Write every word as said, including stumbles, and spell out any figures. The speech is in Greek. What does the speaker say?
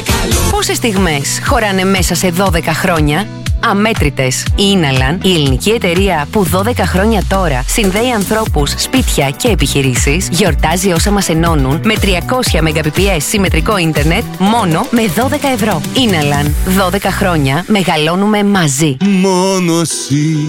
Πόσες στιγμές χωράνε μέσα σε δώδεκα χρόνια? Αμέτρητες. Η Ίναλαν, η ελληνική εταιρεία που δώδεκα χρόνια τώρα συνδέει ανθρώπους, σπίτια και επιχειρήσεις, γιορτάζει όσα μας ενώνουν με τριακόσια μεγαμπιτ συμμετρικό ίντερνετ μόνο με δώδεκα ευρώ. Ίναλαν. δώδεκα χρόνια μεγαλώνουμε μαζί. Μόνο εσύ